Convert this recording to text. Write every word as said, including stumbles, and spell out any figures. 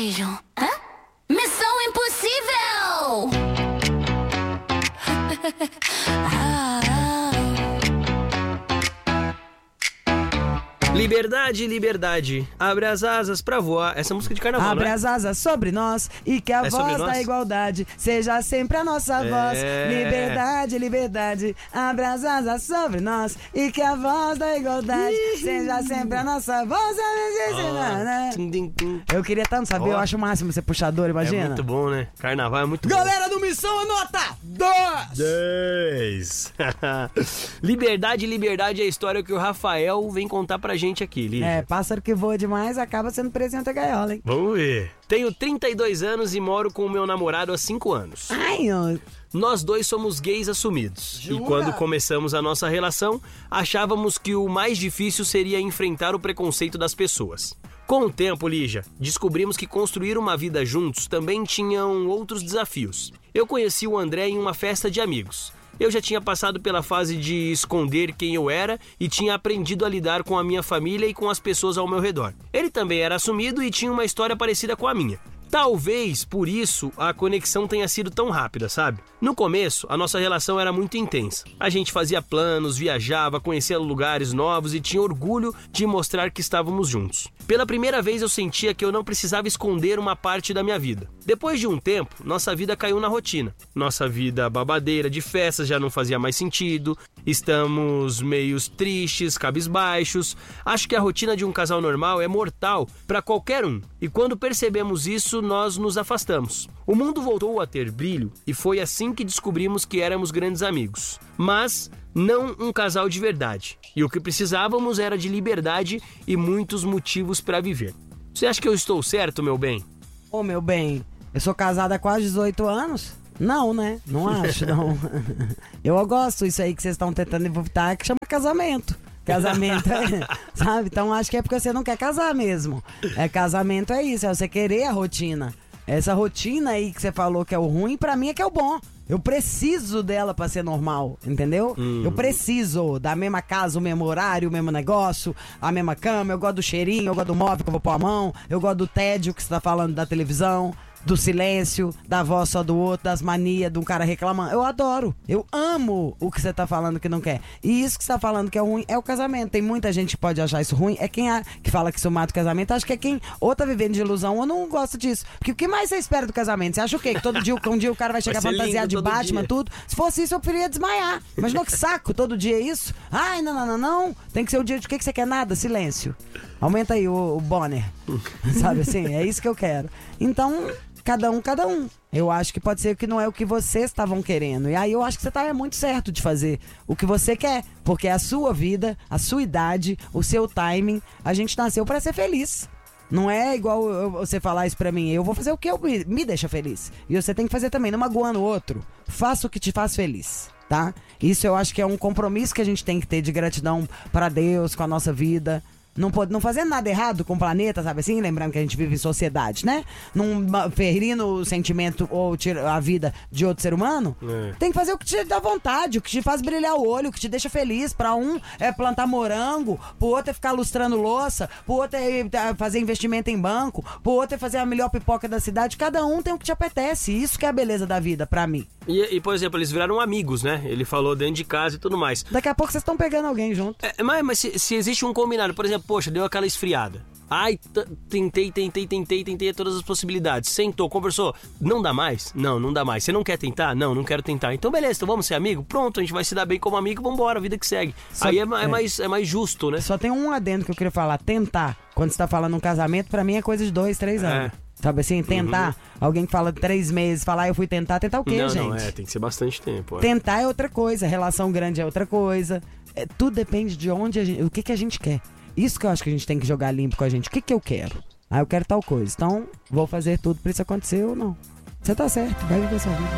beijam. Hã? Missão impossível! ah, ah. Liberdade, liberdade, abre as asas pra voar. Essa música de carnaval, Abre né? as asas sobre nós e que a É sobre voz nós? da igualdade seja sempre a nossa voz. É. Liberdade, liberdade, abre as asas sobre nós e que a voz da igualdade seja sempre a nossa voz. Ó, tim, tim, tim. Eu queria tanto saber, Ó. eu acho o máximo ser puxador, É imagina. muito bom, né? Carnaval é muito bom. Galera do Missão, anota! Dois! dez. Liberdade, liberdade é a história que o Rafael vem contar pra gente aqui, Lígia. É, pássaro que voa demais acaba sendo preso em outra gaiola, hein? Vamos ver. Tenho trinta e dois anos e moro com o meu namorado há cinco anos. Ai, ó. Nós dois somos gays assumidos. Jura? E quando começamos a nossa relação, achávamos que o mais difícil seria enfrentar o preconceito das pessoas. Com o tempo, Lígia, descobrimos que construir uma vida juntos também tinham outros desafios. Eu conheci o André em uma festa de amigos. Eu já tinha passado pela fase de esconder quem eu era e tinha aprendido a lidar com a minha família e com as pessoas ao meu redor. Ele também era assumido e tinha uma história parecida com a minha. Talvez, por isso, a conexão tenha sido tão rápida, sabe? No começo, a nossa relação era muito intensa. A gente fazia planos, viajava, conhecia lugares novos e tinha orgulho de mostrar que estávamos juntos. Pela primeira vez eu sentia que eu não precisava esconder uma parte da minha vida. Depois de um tempo, nossa vida caiu na rotina. Nossa vida babadeira de festas já não fazia mais sentido. Estamos meio tristes, cabisbaixos. Acho que a rotina de um casal normal é mortal para qualquer um. E quando percebemos isso, nós nos afastamos. O mundo voltou a ter brilho e foi assim que descobrimos que éramos grandes amigos. Mas não um casal de verdade. E o que precisávamos era de liberdade e muitos motivos para viver. Você acha que eu estou certo, meu bem? Ô, meu bem, eu sou casada há quase dezoito anos? Não, né? Não acho, não. Eu gosto disso aí que vocês estão tentando evitar, que chama casamento. Casamento é, sabe? Então acho que é porque você não quer casar mesmo. É, casamento é isso, é você querer a rotina. Essa rotina aí que você falou que é o ruim, pra mim é que é o bom. Eu preciso dela pra ser normal, entendeu? Hum. Eu preciso da mesma casa, o mesmo horário, o mesmo negócio, a mesma cama, eu gosto do cheirinho, eu gosto do móvel que eu vou pôr a mão, eu gosto do tédio que você tá falando da televisão, do silêncio, da voz só do outro, das manias de um cara reclamando. Eu adoro, eu amo o que você tá falando que não quer. E isso que você tá falando que é ruim é o casamento. Tem muita gente que pode achar isso ruim, é quem a, que fala que isso mata o casamento, acho que é quem ou tá vivendo de ilusão ou não gosta disso. Porque o que mais você espera do casamento? Você acha o quê? Que todo dia, um dia o cara vai chegar Vai ser fantasiado de lindo todo Batman, dia. tudo? Se fosse isso, eu preferia desmaiar. Imaginou que saco, todo dia é isso? Ai, não, não, não, não. Tem que ser o dia de o que, que você quer? Nada, silêncio. Aumenta aí o, o Bonner. Sabe assim? É isso que eu quero. Então, cada um, cada um. Eu acho que pode ser que não é o que vocês estavam querendo. E aí eu acho que você tá é muito certo de fazer o que você quer. Porque é a sua vida, a sua idade, o seu timing. A gente nasceu pra ser feliz. Não é igual eu- você falar isso pra mim. Eu vou fazer o que eu, me, me deixa feliz. E você tem que fazer também, não magoando o outro. Faça o que te faz feliz, tá? Isso eu acho que é um compromisso que a gente tem que ter de gratidão pra Deus, com a nossa vida. Não, pode, não fazer nada errado com o planeta, sabe assim? Lembrando que a gente vive em sociedade, né? Não ma- ferindo o sentimento ou tira a vida de outro ser humano. É. Tem que fazer o que te dá vontade, o que te faz brilhar o olho, o que te deixa feliz. Pra um é plantar morango, pro outro é ficar lustrando louça, pro outro é é, fazer investimento em banco, pro outro é fazer a melhor pipoca da cidade. Cada um tem o que te apetece. Isso que é a beleza da vida, pra mim. E, e, por exemplo, eles viraram amigos, né? Ele falou dentro de casa e tudo mais. Daqui a pouco vocês estão pegando alguém junto. É, mas mas se, se existe um combinado, por exemplo, poxa, deu aquela esfriada. Ai, t- tentei, tentei, tentei, tentei todas as possibilidades. Sentou, conversou. Não dá mais? Não, não dá mais. Você não quer tentar? Não, não quero tentar. Então beleza, então vamos ser amigo? Pronto, a gente vai se dar bem como amigo, vambora, vida que segue. Só- Aí é, ma- é é. mais, é mais justo, né? Só tem um adendo que eu queria falar. Tentar. Quando você tá falando um casamento, pra mim é coisa de dois, três anos. É. Sabe assim? Tentar. Alguém que fala três meses, falar, ah, eu fui tentar. Tentar o quê, não, gente? não, é, tem que ser bastante tempo. É. Tentar é outra coisa. Relação grande é outra coisa. É, tudo depende de onde a gente... O que, que a gente quer. Isso que eu acho que a gente tem que jogar limpo com a gente. O que, que eu quero? Ah, eu quero tal coisa. Então, vou fazer tudo pra isso acontecer ou não. Você tá certo. Vai viver sua vida.